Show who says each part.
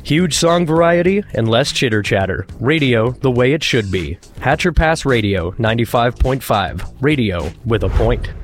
Speaker 1: Huge song variety and less chitter-chatter. Radio the way it should be. Hatcher Pass Radio 95.5. Radio with a point.